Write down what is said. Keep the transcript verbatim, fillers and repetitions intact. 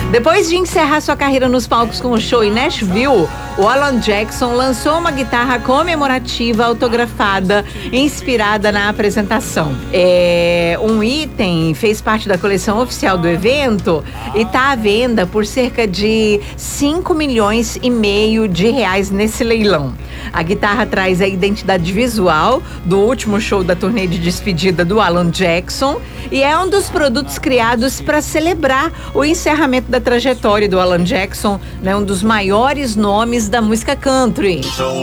Depois de encerrar sua carreira nos palcos com o show em Nashville, o Alan Jackson lançou uma guitarra comemorativa autografada, inspirada na apresentação. É, um item fez parte da coleção oficial do evento e está à venda por cerca de cinco milhões e meio de reais nesse leilão. A guitarra traz a identidade visual do último show da turnê de despedida do Alan Jackson e é um dos produtos criados para celebrar o encerramento da trajetória do Alan Jackson, né, um dos maiores nomes da música country.